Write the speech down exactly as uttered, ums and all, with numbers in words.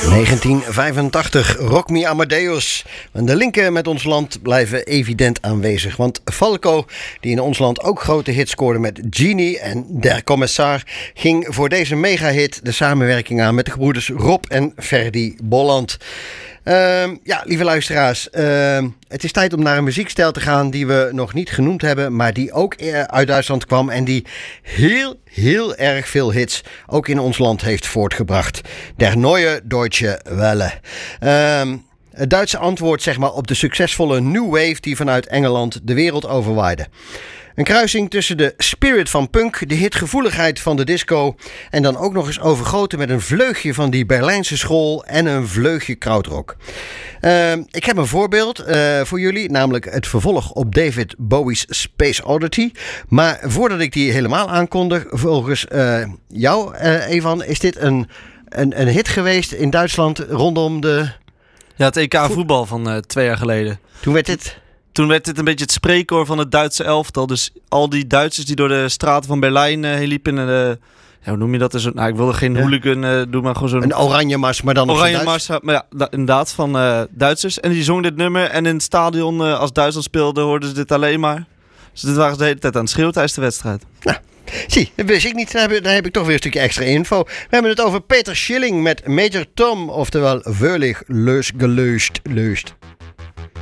negentien vijfentachtig, Rock Me Amadeus. En de linken met ons land blijven evident aanwezig. Want Falco, die in ons land ook grote hits scoorde met Genie en Der Kommissar, ging voor deze megahit de samenwerking aan met de gebroeders Rob en Ferdy Bolland. Uh, ja, lieve luisteraars, uh, het is tijd om naar een muziekstijl te gaan die we nog niet genoemd hebben, maar die ook uit Duitsland kwam en die heel, heel erg veel hits ook in ons land heeft voortgebracht. Der Neue Deutsche Welle. Uh, het Duitse antwoord zeg maar op de succesvolle New Wave die vanuit Engeland de wereld overwaaide. Een kruising tussen de spirit van punk, de hitgevoeligheid van de disco en dan ook nog eens overgoten met een vleugje van die Berlijnse school en een vleugje krautrock. Uh, ik heb een voorbeeld uh, voor jullie, namelijk het vervolg op David Bowie's Space Oddity. Maar voordat ik die helemaal aankondig, volgens uh, jou, uh, Evan, is dit een, een, een hit geweest in Duitsland rondom de... Ja, het E K vo- voetbal van uh, twee jaar geleden. Toen werd dit... Toen werd dit een beetje het spreekkoor van het Duitse elftal. Dus al die Duitsers die door de straten van Berlijn uh, liepen. En, uh, ja, hoe noem je dat? Dus, nou, ik wilde geen ja. hooligan uh, doen, maar gewoon zo'n... Een oranje mars, maar dan oranje mars, maar ja, da- inderdaad, van uh, Duitsers. En die zongen dit nummer. En in het stadion, uh, als Duitsland speelde, hoorden ze dit alleen maar. Dus dit waren ze de hele tijd aan het schreeuwen tijdens de wedstrijd. Nou, zie, dat wist ik niet. Daar heb, daar heb ik toch weer een stukje extra info. We hebben het over Peter Schilling met Major Tom. Oftewel, völlig leus gelöst, leust.